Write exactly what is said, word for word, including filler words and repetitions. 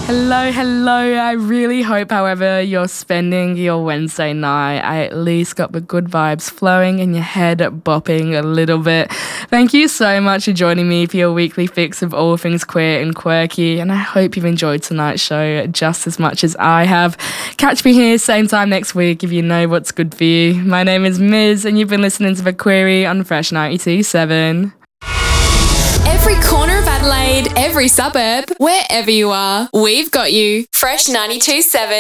Hello, hello. I really hope, however, you're spending your Wednesday night, I at least got the good vibes flowing and your head bopping a little bit. Thank you so much for joining me for your weekly fix of all things queer and quirky, and I hope you've enjoyed tonight's show just as much as I have. Catch me here same time next week if you know what's good for you. My name is Miz, and you've been listening to The Query on Fresh ninety-two point seven. Every corner of Adelaide, every suburb, wherever you are, we've got you. Fresh ninety-two point seven.